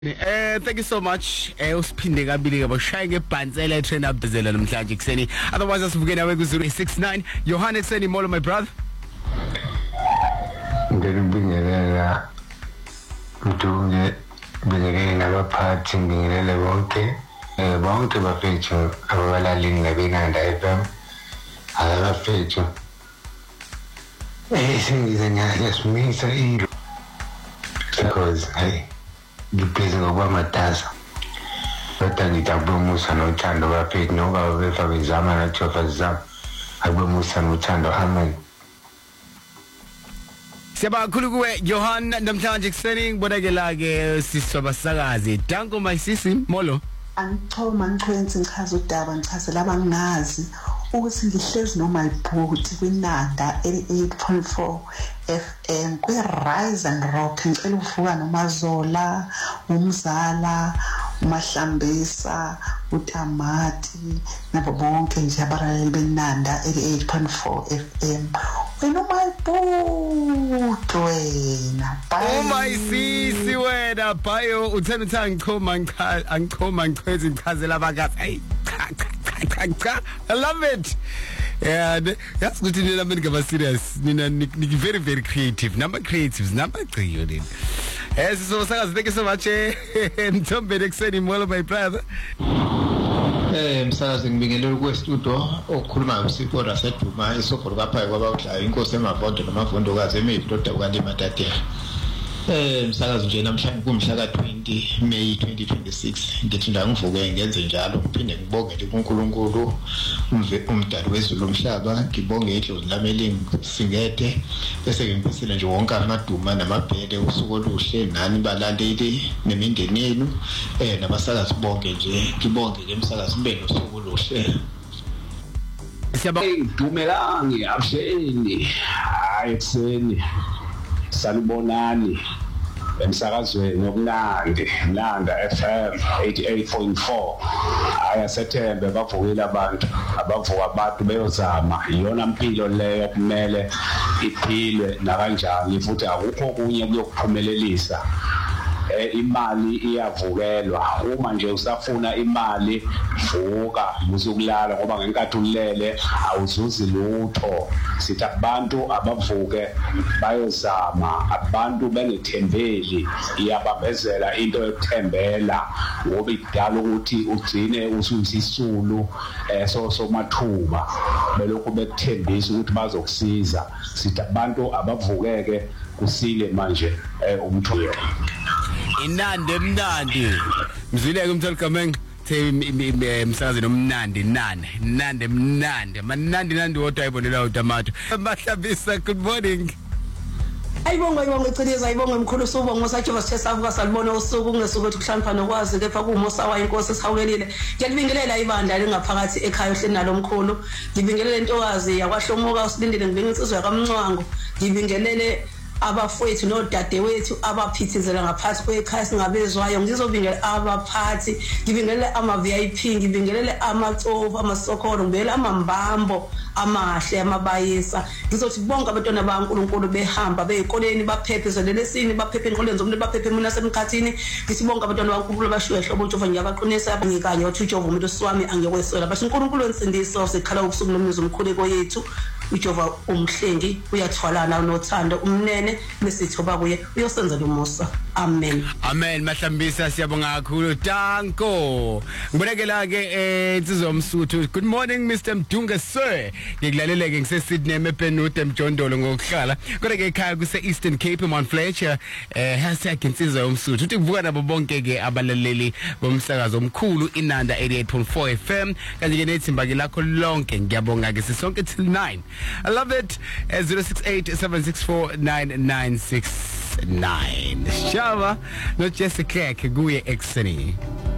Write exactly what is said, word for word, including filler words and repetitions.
Eh thank you so much. Eh usiphinde kabili ke bashaya ngebhansela train up bezela namhlanje kuseni. Otherwise asivuke nawe ku zero six nine Johannes Seni Molo my brother. Ngikubingelela Mdunge ngibingelela nabaphathi ngibingelela bonke eh bonke bafethu abalaleli ngabenanda F M abafethu eh singize ngiyasimisa into because hey ngiphize ngoba matasa kodwa ngitabuza nothando bafethu ngoba befa bezama nathofa zama akubuza nothando amen. Siyabonga kakhulu kuwe Johan namhlanje kuseni ngibonakala ke sisabasakazi danko my sisi Molo. Angithoma ngichwenzi ngichaza udaba ngichaze labangazi ukuthi ngihlezi noma ibhuti kwinanda eighty-eight point four F M kwe Rise and Rock ngicela uvuka noMazola uMzala uMahlambisa uTamati nabo bonke nje abalaleli benanda eighty-eight point four F M wena mayibhuti wena oh my sisi wena bayo uthena uthi angichoma ngicha angichoma ngichwezi ngichazela abakazi ay I love it. Yeah, that's good to know. I'm gonna serious. Nina, Niki, very, very creative. Number creatives, number creative. Yes, so thank you so much. I'm Tom Benexeni, Molo, my brother. Eh msakazi ngibingelela kwestudio okhuluma usipho raseduma isopho kapha kwabawudla inkosi emavondo namavondo kaze emidodwa kwandi matatela. Eh msakazi nje namhlanje kumhla ka twenty May twenty twenty-six ngithinda ngivuke ngenze njalo ngiphinde ngibongele kuNkulunkulu umdali wezulu umhlaba ngibonge idlozi lami singede bese ngibisile nje wonke amaduma namabhele usuku oluhle nani balandeli nemindeni yenu eh nabasakazi bonke nje ngibonge ke msakazi sibe nosuku oluhle. Siyabonga Dumelangi absheni hayi kuseni sanibonani emsakazweni okunandi Nanda F M eighty-eight point four aya sethembe bavukile abantu abavuka abantu beyozama iyona impilo leyo kumele iphilwe na kanjani futhi akukho kunye kuyokuphumelelisa imali iyavukelwa uma nje usafuna imali vuka musukulala ngoba ngenkathi ulele awuzuzi lutho sithi abantu abavuke bayozama abantu benethembeli iyababezela into yokuthembela ngoba idala ukuthi ugcine usuzisulu so somathuba belokhu bekuthembisa ukuthi bazokusiza sithi abantu abavukeke kusile manje umthuyo inande mnandi mzileke umtholi kameng the msakazi nomnandi nane nande mnandi manandi nandi wodwa ayibonela uTamato Mahlambisa good morning. Ayibonga ayibonga iceliza ayibonga emkhulu subo ngosajova sithe savuka salibona usuku kungesuku ukuthi kuhlanipha nokwazi kepha kumosa wayo inkosi sihawukelile ngiyalibingelela ibandla lingaphakathi ekhaya ohleni nalomkhulu ngibingelele intokazi yakwahlomuka usibindile ngibingisizwe yakamncwango ngibingelele abafowethu nodadewethu abaphithizela ngaphansi kwekhaya singabezwayo ngizobingelela abaphathi ngibingelele ama V I P ngibingelele amatsofu amasokolo ngibingelele amambambo amahle amabayisa ngizothi bonke abantwana baNkulunkulu behamba beyikoleni baphephe lesini baphephe enqoleni zomuntu baphephe mina semkhathini ngithi bonke abantwana baNkulunkulu bashiwe hlobo uJehova ngiyabaqinisa ngikanye wathi uJehova umuntu siwami angiyokwesela basho uNkulunkulu onsindiso sekhala ubusuku nomnizo omkhuleko yethu uJehova umhlengi uyathwalana nothando umnene mesithoba kuye uyosenzela umusa amen amen Mahlambisa siyabonga kakhulu danko ngibonakela ke insizwa omsuthu good morning Mister Mdunga sir ngikulaleleke ngise Sydney eMepenude eMjondolo ngokuhlala kodwa ke ekhaya kuse Eastern Cape Mount Fletcher eh hashtag insizwa omsuthu uthi kuvuka nabo bonke ke abalaleli bomsakazo omkhulu inanda eighty-eight point four F M kanti ke nethimba ke lakho lonke ngiyabonga ke sisonke till nine. I love it. Uh, zero six eight seven six four nine nine six nine. Shava, not just a crack, guye exeni.